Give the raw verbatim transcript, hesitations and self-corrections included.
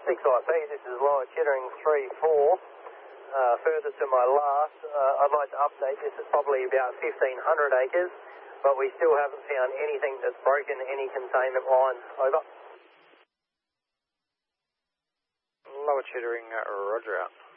six I P, this is Lower Chittering three four. Uh, further to my last, uh, I'd like to update this at probably about fifteen hundred acres, but we still haven't found anything that's broken any containment lines. Over. Lower Chittering, uh, roger out.